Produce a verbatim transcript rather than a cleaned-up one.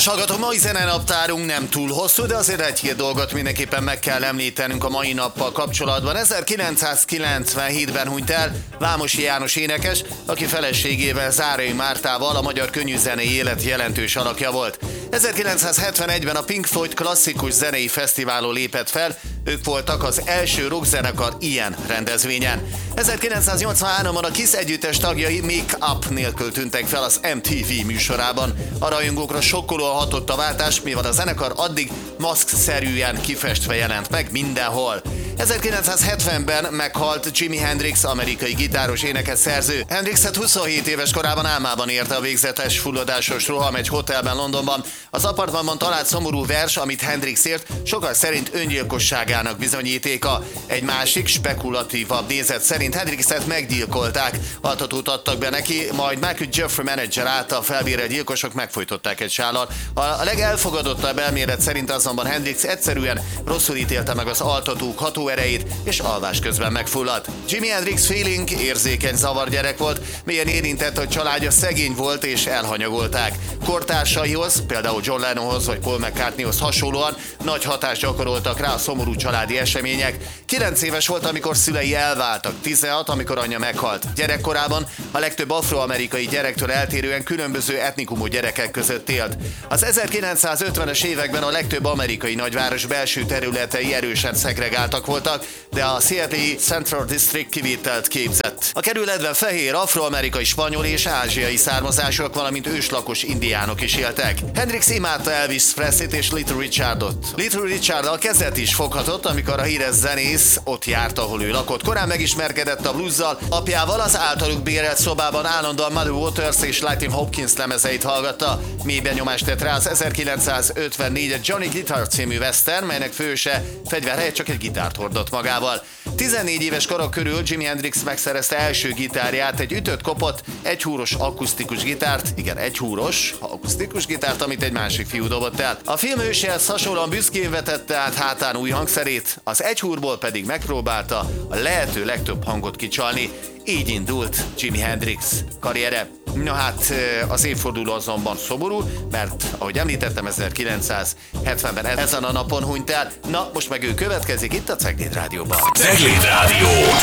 Kedves hallgatók, mai zenenaptárunk nem túl hosszú, de azért egy-két dolgot mindenképpen meg kell említenünk a mai nappal kapcsolatban. ezerkilencszázkilencvenhétben hunyt el Vámosi János énekes, aki feleségével, Zárai Mártával a magyar könnyűzenei élet jelentős alakja volt. ezerkilencszázhetvenegyben a Pink Floyd klasszikus zenei fesztiválon lépett fel, ők voltak az első rockzenekar ilyen rendezvényen. ezerkilencszáznyolcvanháromban a Kiss együttes tagjai make-up nélkül tűntek fel az em té vé műsorában. A rajongókra sokkolóan hatott a váltás, mivel a zenekar addig maszkszerűen kifestve jelent meg mindenhol. ezerkilencszázhetvenben meghalt Jimi Hendrix, amerikai gitáros, énekes, szerző. Hendrixet huszonhét éves korában álmában érte a végzetes fulladásos roham egy hotelben Londonban. Az apartmanban talált szomorú vers, amit Hendrix írt, sokan szerint öngyilkosságának bizonyítéka. Egy másik, spekulatívabb nézet szerint Hendrixet meggyilkolták. Altatót adtak be neki, majd Michael Jeffrey menedzser által felbérelt gyilkosok megfojtották egy sállal. A legelfogadottabb elmélet szerint azonban Hendrix egyszerűen rosszul ítélte meg az altatók hatóerejét, és alvás közben megfulladt. Jimi Hendrix félénk, érzékeny zavargyerek volt, mélyen érintett, hogy családja szegény volt és elhanyagolták. Kortársaihoz, például John Lennonhoz vagy Paul McCartneyhoz hasonlóan nagy hatást gyakoroltak rá a szomorú családi események. kilenc éves volt, amikor szülei elváltak, tizenhat, amikor anyja meghalt. Gyerekkorában a legtöbb afroamerikai gyerektől eltérően különböző etnikumú gyerekek között élt. Az ezerkilencszázötvenes években a legtöbb amerikai nagyváros belső területei erősen szegregáltak voltak, de a Seattle Central District kivételt képzett. A kerületben fehér, afroamerikai, spanyol és ázsiai származásúak, valamint őslakos indiánok is éltek. Hendrix imádta Elvis Presleyt és Little Richardot. Little Richarddal kezet is foghatott, amikor a híres zenész ott járt, ahol ő lakott. Korán megismerkedett a bluesszal, apjával az általuk bérelt szobában állandóan Muddy Waters és Lightning Hopkins lemezeit hallgatta. Mély benyomást tett rá az ezerkilencszázötvennégyes Johnny Guitar című western, melynek főse fegyver helyett csak egy gitárt hordott magával. tizennégy éves kora körül Jimi Hendrix megszerezte első gitárját, egy ütött kopott, egyhúros akusztikus gitárt, igen, egyhúros akusztikus gitárt, amit egy másik fiú dobott el. A film őséhez hasonlóan büszkén vetette át hátán új hangszerét, az egyhúrból pedig megpróbálta a lehető legtöbb hangot kicsalni. Így indult Jimi Hendrix karriere. Na hát az évforduló azonban szomorú, mert ahogy említettem, ezerkilencszázhetvenben ezen a napon hunyt el. Na, most meg ő következik itt a Cegléd Rádióban. Cegléd Rádió!